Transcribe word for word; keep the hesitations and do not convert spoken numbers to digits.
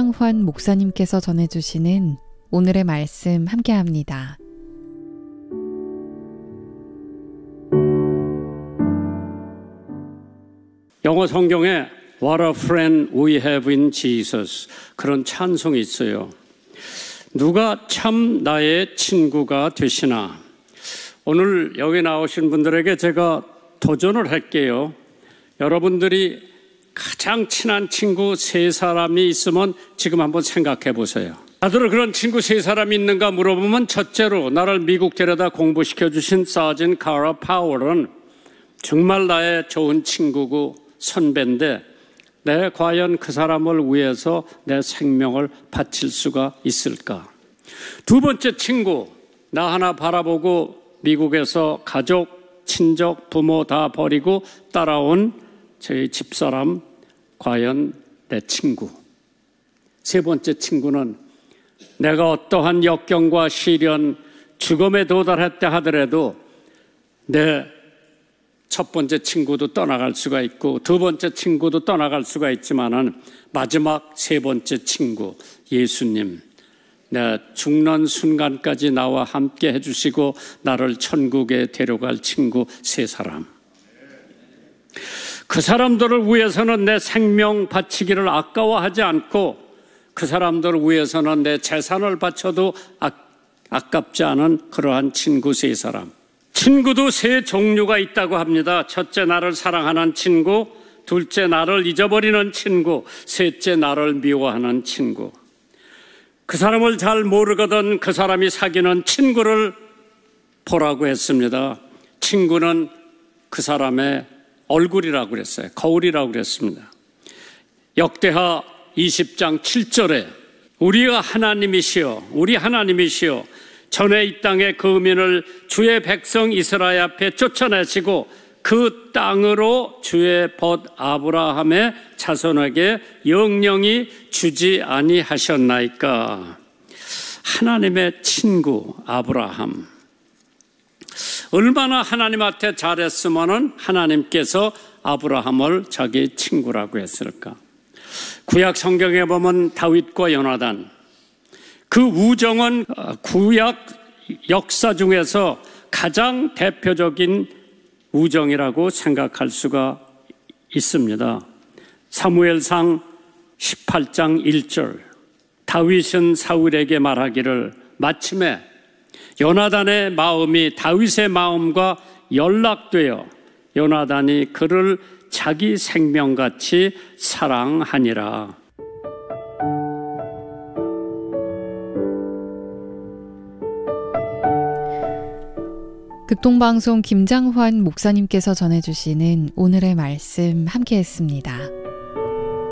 김장환 목사님께서 전해주시는 오늘의 말씀 함께합니다. 영어 성경에 What a friend we have in Jesus 그런 찬송이 있어요. 누가 참 나의 친구가 되시나. 오늘 여기 나오신 분들에게 제가 도전을 할게요. 여러분들이 가장 친한 친구 세 사람이 있으면 지금 한번 생각해 보세요. 다들 그런 친구 세 사람이 있는가 물어보면 첫째로 나를 미국 데려다 공부시켜 주신 사진 카라 파월은 정말 나의 좋은 친구고 선배인데 내 과연 그 사람을 위해서 내 생명을 바칠 수가 있을까? 두 번째 친구, 나 하나 바라보고 미국에서 가족, 친족, 부모 다 버리고 따라온 저희 집사람, 과연 내 친구. 세 번째 친구는 내가 어떠한 역경과 시련, 죽음에 도달했다 하더라도 내 첫 번째 친구도 떠나갈 수가 있고 두 번째 친구도 떠나갈 수가 있지만은 마지막 세 번째 친구 예수님, 내 죽는 순간까지 나와 함께 해주시고 나를 천국에 데려갈 친구 세 사람. 그 사람들을 위해서는 내 생명 바치기를 아까워하지 않고 그 사람들을 위해서는 내 재산을 바쳐도 아, 아깝지 않은 그러한 친구 세 사람. 친구도 세 종류가 있다고 합니다. 첫째, 나를 사랑하는 친구. 둘째, 나를 잊어버리는 친구. 셋째, 나를 미워하는 친구. 그 사람을 잘 모르거든 그 사람이 사귀는 친구를 보라고 했습니다. 친구는 그 사람의 얼굴이라고 그랬어요. 거울이라고 그랬습니다. 역대하 이십 장 칠 절에 우리가 하나님이시여, 우리 하나님이시여, 전에 이 땅의 거민을 주의 백성 이스라엘 앞에 쫓아내시고 그 땅으로 주의 벗 아브라함의 자손에게 영영이 주지 아니하셨나이까. 하나님의 친구 아브라함. 얼마나 하나님한테 잘했으면은 하나님께서 아브라함을 자기 친구라고 했을까. 구약 성경에 보면 다윗과 요나단, 그 우정은 구약 역사 중에서 가장 대표적인 우정이라고 생각할 수가 있습니다. 사무엘상 십팔 장 일 절, 다윗은 사울에게 말하기를 마침에 요나단의 마음이 다윗의 마음과 연락되어 요나단이 그를 자기 생명같이 사랑하니라. 극동방송 김장환 목사님께서 전해주시는 오늘의 말씀 함께했습니다.